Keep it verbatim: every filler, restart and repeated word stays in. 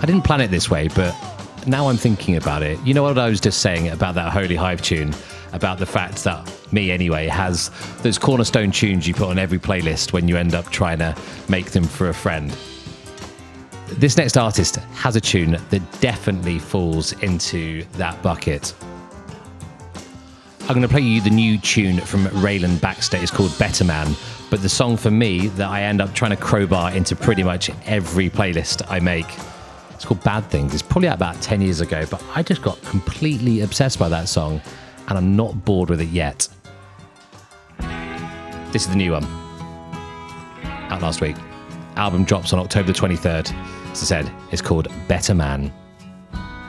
I didn't plan it this way, but now I'm thinking about it. You know what I was just saying about that Holy Hive tune? About the fact that, me anyway, has those cornerstone tunes you put on every playlist when you end up trying to make them for a friend. This next artist has a tune that definitely falls into that bucket. I'm going to play you the new tune from Raylan Baxter. It's called Better Man, but the song for me that I end up trying to crowbar into pretty much every playlist I make, it's called Bad Things. It's probably out about ten years ago, but I just got completely obsessed by that song, and I'm not bored with it yet. This is the new one, out last week. Album drops on October the twenty-third. As I said, it's called Better Man.